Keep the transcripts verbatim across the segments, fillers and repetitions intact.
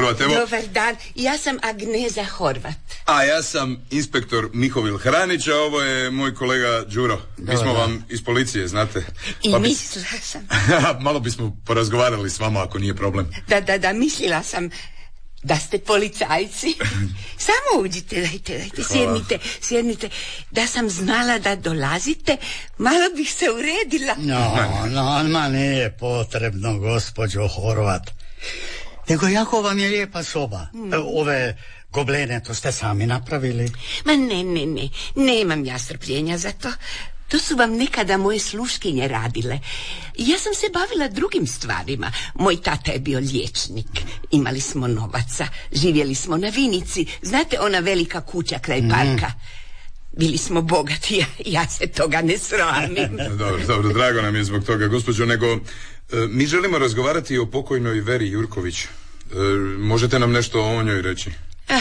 Horvat, evo. Dobar dan, ja sam Agneza Horvat. A ja sam inspektor Mihovil Hranić, a ovo je moj kolega Đuro. Mi smo vam iz policije, znate. I pa bi... mislila sam. Malo bismo porazgovarali s vama, ako nije problem. Da, da, da, mislila sam da ste policajci. Samo uđite, dajte, dajte, sjednite, sjednite. Da sam znala da dolazite, malo bih se uredila. No, no, ma nije potrebno, gospođo Horvat. Nego jako vam je lijepa soba. Mm. Ove goblene, to ste sami napravili? Ma ne, ne, ne, nemam ja strpljenja za to. To su vam nekada moje sluškinje radile. Ja sam se bavila drugim stvarima. Moj tata je bio liječnik. Imali smo novaca. Živjeli smo na Vinici. Znate, ona velika kuća kraj parka. Bili smo bogati. Ja, ja se toga ne sramim. Dobro, dobro, drago nam je zbog toga, gospođo. Nego, e, mi želimo razgovarati o pokojnoj Veri Jurković. E, možete nam nešto o njoj reći? A,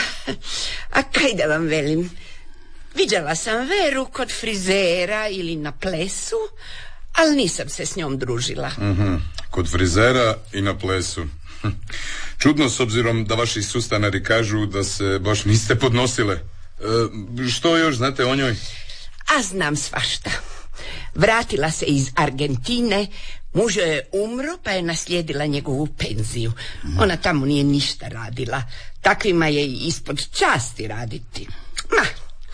a kaj da vam velim? Viđala sam Veru kod frizera ili na plesu, ali nisam se s njom družila. Mm-hmm. Kod frizera i na plesu. Čudno, s obzirom da vaši sustanari kažu da se baš niste podnosile. E, što još znate o njoj? A znam svašta. Vratila se iz Argentine, muž joj je umro pa je naslijedila njegovu penziju. Ona tamo nije ništa radila. Takvima je i ispod časti raditi. Ma,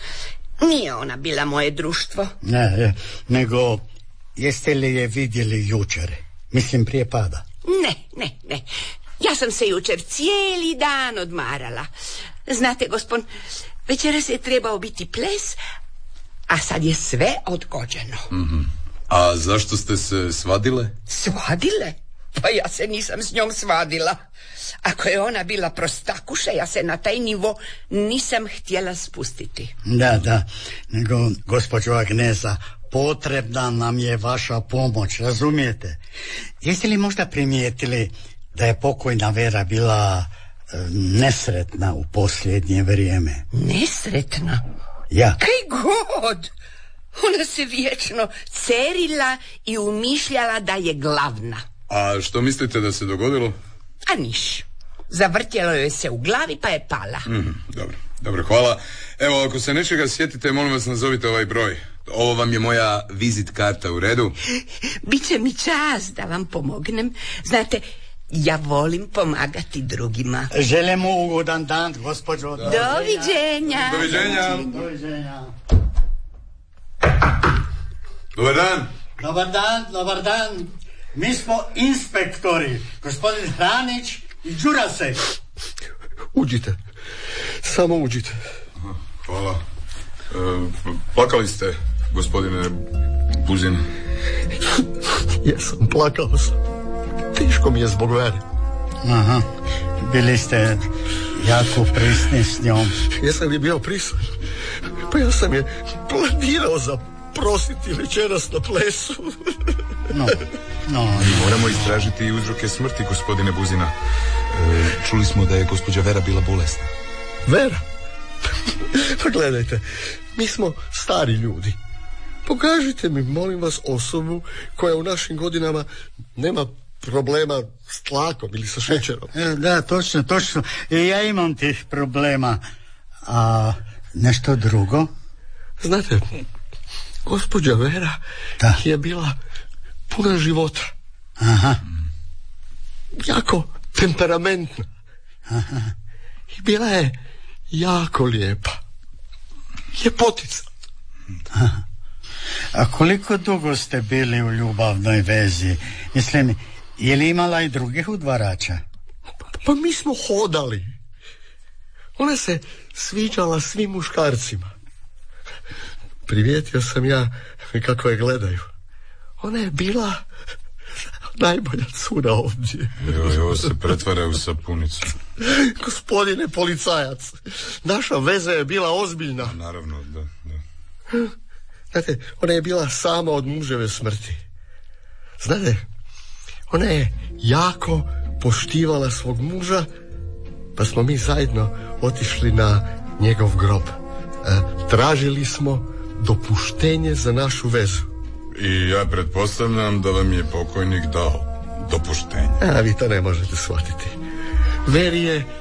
nije ona bila moje društvo. Ne, nego jeste li je vidjeli jučer? Mislim prije pada. Ne, ne, ne. Ja sam se jučer cijeli dan odmarala. Znate, gospon, večeras je trebao biti ples, a sad je sve odgođeno. Mm-hmm. A zašto ste se svadile? Svadile? Pa ja se nisam s njom svadila. Ako je ona bila prostakuša, ja se na taj nivo nisam htjela spustiti. Da, da, nego gospođo Agneza, potrebna nam je vaša pomoć, razumijete? Jeste li možda primijetili da je pokojna Vera bila e, nesretna u posljednje vrijeme? Nesretna? Ja. Kaj god! Ona se vječno cerila i umišljala da je glavna. A što mislite da se dogodilo? A niš. Zavrtjelo joj se u glavi pa je pala. Mm, dobro, dobro, hvala. Evo, ako se nečega sjetite, molim vas nazovite ovaj broj. Ovo vam je moja vizit karta, u redu? Biće mi čast da vam pomognem. Znate, ja volim pomagati drugima. Želimo ugodan dan, gospođo. Doviđenja. Doviđenja. Doviđenja. Dobar dan. Dobar dan, dobar dan. Mi smo inspektori, gospodin Hranić i Đurasek. Uđite, samo uđite. Aha, hvala. E, plakali ste, gospodine Buzin? Jesam, plakao sam. Teško mi je zbog Vere. Aha, bili ste jako prisni s njom. Jesam je bio prisan. Pa ja sam je planirao za prositi večeras na plesu. No, no, no. Moramo istražiti i uzroke smrti gospodine Buzina. E, čuli smo da je gospođa Vera bila bolesna. Vera? Pa gledajte, mi smo stari ljudi. Pokažite mi, molim vas, osobu koja u našim godinama nema problema s tlakom ili sa šećerom. Da, točno, točno. I ja imam tih problema. A nešto drugo? Znate, gospođa Vera da. je bila puna života. Aha. Jako temperamentna. Aha. I bila je jako lijepa. Ljepotica. Aha. A koliko dugo ste bili u ljubavnoj vezi? Mislim, je li imala i drugih udvarača? Pa, pa mi smo hodali. Ona se sviđala svim muškarcima. Primijetio sam ja kako je gledaju. Ona je bila najbolja cura ovdje. Jo, ovo se pretvara u sapunicu. Gospodine policajac, naša veza je bila ozbiljna. A, naravno, da, da. Znate, ona je bila sama od muževe smrti. Znate, ona je jako poštivala svog muža, pa smo mi zajedno otišli na njegov grob. E, tražili smo dopuštenje za našu vezu. I ja pretpostavljam da vam je pokojnik dao dopuštenje. A vi to ne možete shvatiti. Veri je